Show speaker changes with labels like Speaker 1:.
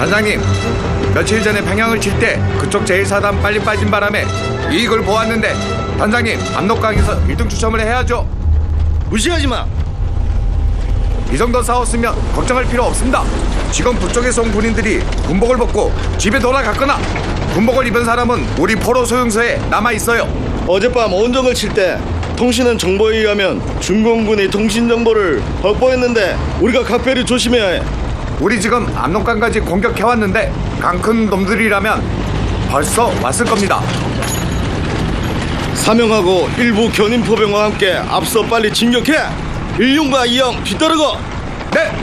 Speaker 1: 단장님, 며칠 전에 평양을 칠 때 그쪽 제1사단 빨리 빠진 바람에 이익을 보았는데 단장님, 압록강에서 1등 추첨을 해야죠.
Speaker 2: 무시하지 마.
Speaker 1: 이 정도 싸웠으면 걱정할 필요 없습니다. 지금 북쪽에서 온 군인들이 군복을 벗고 집에 돌아갔거나 군복을 입은 사람은 우리 포로 소용소에 남아있어요.
Speaker 2: 어젯밤 원정을 칠 때 통신원 정보에 의하면 중공군이 통신 정보를 확보했는데 우리가 각별히 조심해야 해.
Speaker 1: 우리 지금 압록강까지 공격해왔는데 강 큰 놈들이라면 벌써 왔을 겁니다.
Speaker 2: 사명하고 일부 견인포병과 함께 앞서 빨리 진격해. 1형과 2형 뒤따르고.
Speaker 1: 네!